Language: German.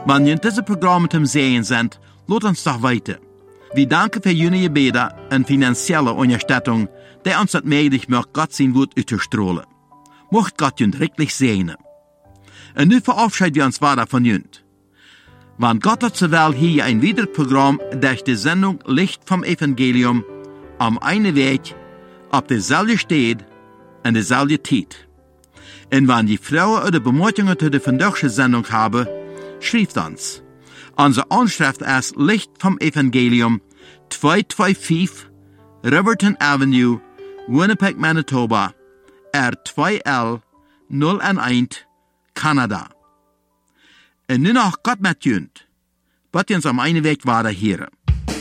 Wenn ihr diese Programme zum Sehen sind, lasst uns doch weiter. Wir danken für jullie Gebete und finanzielle Unterstützung, die uns das möglich macht, Gott sein Wort auszustrahlen. Mocht Gott uns wirklich segnen. Und nu verabschieden wir uns weiter von uns. Wenn Gott hat zowel hier ein weiteres Programm durch die Sendung Licht vom Evangelium am einen Weg, auf derselben Stelle und derselben Zeit. Und wenn die Frauen oder Bemerkungen zu der vandaagse Sendung haben, schreibt uns. Unsere Anschrift ist Licht vom Evangelium, 225 Riverton Avenue, Winnipeg, Manitoba, R2L 011, Kanada. Und nun noch Gott mit uns. Wird uns am einen Weg weiter hören.